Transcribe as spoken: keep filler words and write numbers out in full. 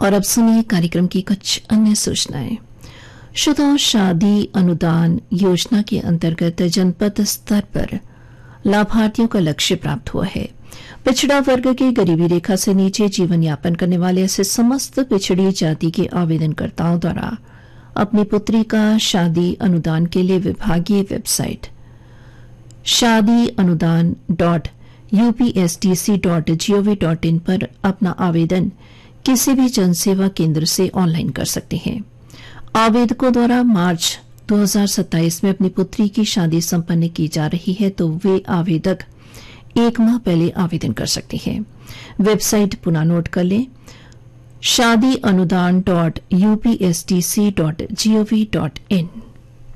और अब सुनिए कार्यक्रम की कुछ अन्य सूचनाएं। श्रोताओं, शादी अनुदान योजना के अंतर्गत जनपद स्तर पर लाभार्थियों का लक्ष्य प्राप्त हुआ है। पिछड़ा वर्ग के गरीबी रेखा से नीचे जीवन यापन करने वाले ऐसे समस्त पिछड़ी जाति के आवेदनकर्ताओं द्वारा अपनी पुत्री का शादी अनुदान के लिए विभागीय वेबसाइट शादी अनुदान dot यूपीएसटीसी dot gov dot in पर अपना आवेदन किसी भी जनसेवा केंद्र से ऑनलाइन कर सकते हैं। आवेदकों द्वारा मार्च दो हज़ार सत्ताईस में अपनी पुत्री की शादी संपन्न की जा रही है तो वे आवेदक एक माह पहले आवेदन कर सकते हैं। वेबसाइट पुनः नोट कर लें, शादी अनुदान dot यूपीएसटीसी dot gov dot in.